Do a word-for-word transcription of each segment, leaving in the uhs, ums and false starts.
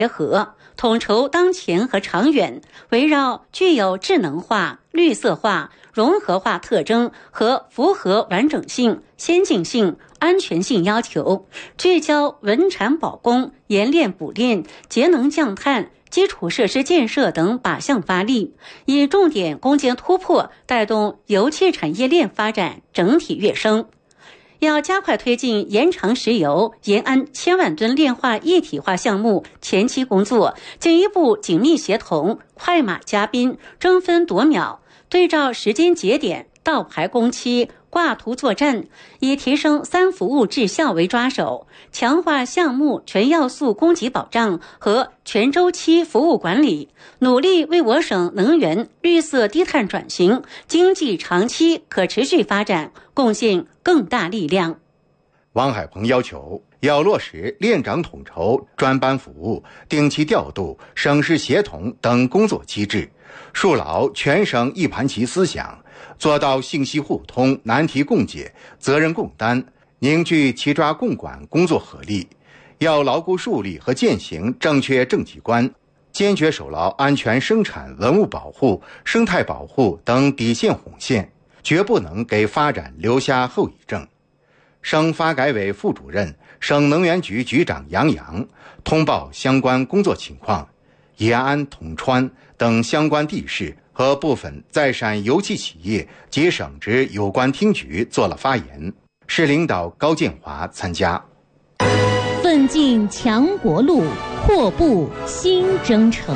结合，统筹当前和长远，围绕具有智能化、绿色化、融合化特征和符合完整性、先进性、安全性要求，聚焦稳产保供、冶炼补炼、节能降碳、基础设施建设等靶向发力，以重点攻坚突破，带动油气产业链发展整体跃升。要加快推进延长石油延安千万吨炼化一体化项目前期工作，进一步紧密协同，快马加鞭，争分夺秒，对照时间节点，倒排工期，挂图作战，以提升三服务质效为抓手，强化项目全要素供给保障和全周期服务管理，努力为我省能源绿色低碳转型、经济长期可持续发展贡献更大力量。 王海鹏要求要落实链长统筹、专班服务、定期调度、省市协同等工作机制，树牢全省一盘棋思想，做到信息互通、难题共解、责任共担，凝聚齐抓共管工作合力。要牢固树立和践行正确政绩观，坚决守牢安全生产、文物保护、生态保护等底线红线，绝不能给发展留下后遗症。省发改委副主任、省能源局局长杨洋通报相关工作情况，延安、铜川等相关地市和部分在陕油气企业及省直有关厅局做了发言，市领导高建华参加。 奋进强国路，阔步新征程。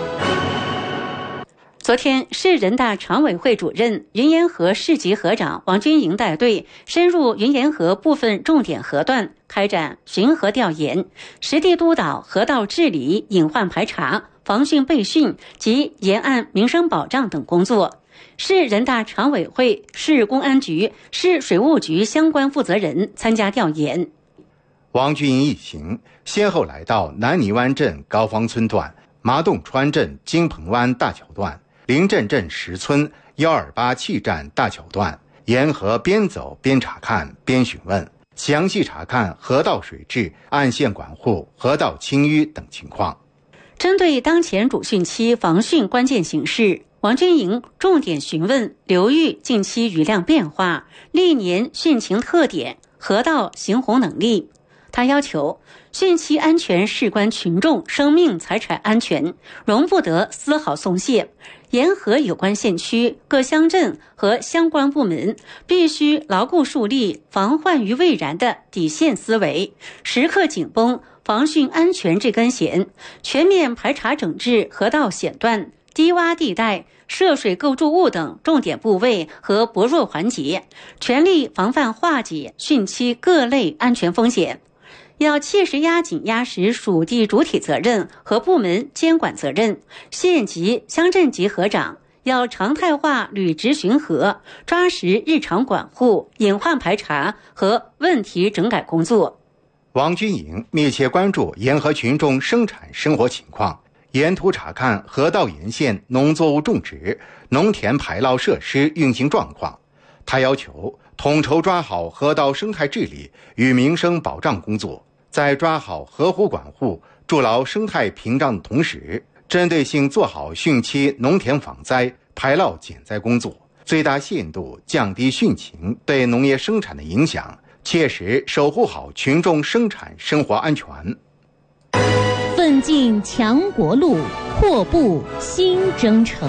昨天，市人大常委会主任、云沿河市级河长王军营带队深入云沿河部分重点河段，开展巡河调研，实地督导河道治理、隐患排查、防汛备汛及沿岸民生保障等工作。市人大常委会、市公安局、市水务局相关负责人参加调研。 王军营一行先后来到南泥湾镇高坊村段、麻洞川镇金鹏湾大桥段、临镇镇石村一二八气站大桥段，沿河边走边查看边询问，详细查看河道水质、岸线管护、河道清淤等情况。 针对当前主汛期防汛关键形势，王军营重点询问流域近期雨量变化、历年汛情特点、河道行洪能力。他要求汛期安全事关群众生命财产安全，容不得丝毫松懈。沿河有关县区各乡镇和相关部门必须牢固树立防患于未然的底线思维，时刻紧绷防汛安全这根弦，全面排查整治河道险段、低洼地带、涉水构筑物等重点部位和薄弱环节，全力防范化解汛期各类安全风险。要切实压紧压实属地主体责任和部门监管责任，县级、乡镇级河长要常态化履职巡河，抓实日常管护、隐患排查和问题整改工作。 王军营密切关注沿河群众生产生活情况，沿途查看河道沿线农作物种植、农田排涝设施运行状况。他要求统筹抓好河道生态治理与民生保障工作，在抓好河湖管护、筑牢生态屏障的同时，针对性做好汛期农田防灾、排涝减灾工作，最大限度降低汛情对农业生产的影响，切实守护好群众生产生活安全。 奋进强国路，阔步新征程。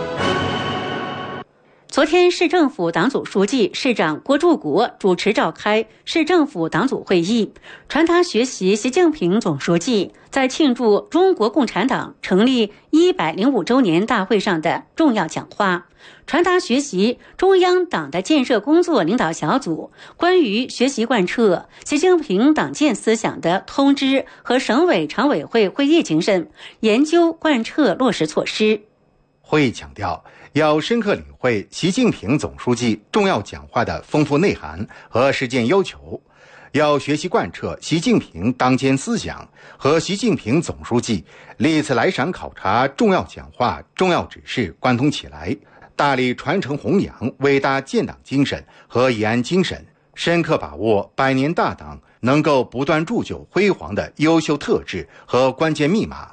昨天，市政府党组书记、市长郭柱国主持召开市政府党组会议，传达学习习近平总书记在庆祝中国共产党成立一百零五周年大会上的重要讲话，传达学习中央党的建设工作领导小组关于学习贯彻习近平党建思想的通知和省委常委会会议精神，研究贯彻落实措施。 会议强调，要深刻领会习近平总书记重要讲话的丰富内涵和实践要求，要学习贯彻习近平当前思想和习近平总书记历次来陕考察重要讲话、重要指示贯通起来，大力传承弘扬伟大建党精神和延安精神，深刻把握百年大党能够不断铸就辉煌的优秀特质和关键密码，